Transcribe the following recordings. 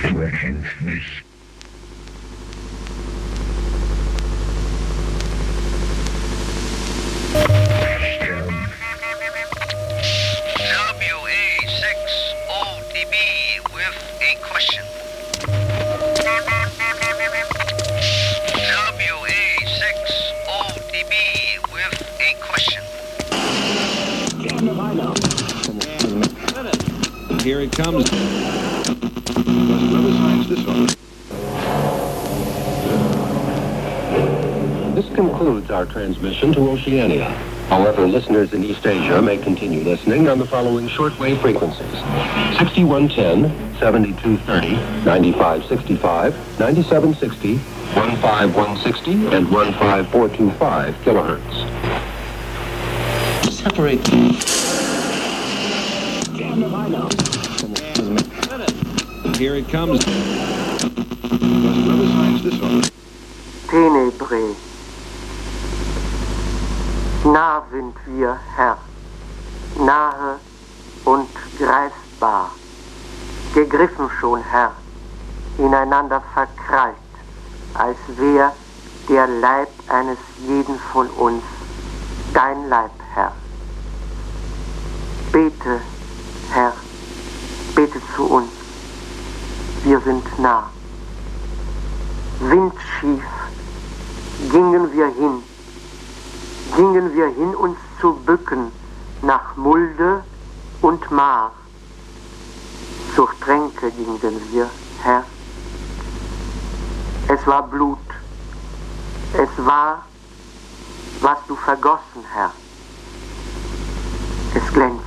Du erkennst mich. WA6ODB with a question. WA6ODB with a question. Here it comes. This concludes our transmission to Oceania. However, listeners in East Asia may continue listening on the following shortwave frequencies: 6110, 7230, 9565, 9760, 15160, and 15425 kilohertz. Separate. Here it comes. Tenebrae. Nah sind wir, Herr, nahe und greifbar, gegriffen schon, Herr, ineinander verkrallt, als wär der Leib eines jeden von uns dein Leib, Herr. Bete, Herr, bete zu uns, wir sind nah. Windschief gingen wir hin, uns zu bücken nach Mulde und Maar. Zur Tränke gingen wir, Herr. Es war Blut, es war, was du vergossen, Herr. Es glänzt.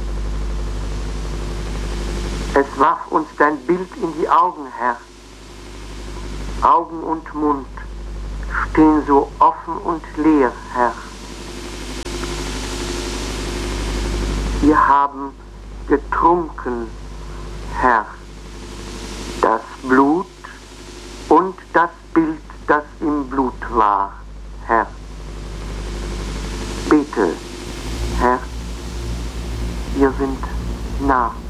Es warf uns dein Bild in die Augen, Herr. Augen und Mund stehen so offen und leer, Herr. Wir haben getrunken, Herr, das Blut und das Bild, das im Blut war, Herr. Bete, Herr, wir sind nah.